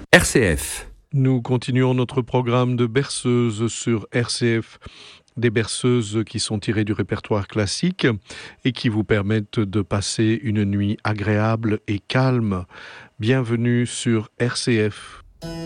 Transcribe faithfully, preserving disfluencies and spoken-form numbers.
R C F. Nous continuons notre programme de berceuses sur R C F, des berceuses qui sont tirées du répertoire classique et qui vous permettent de passer une nuit agréable et calme. Bienvenue sur R C F.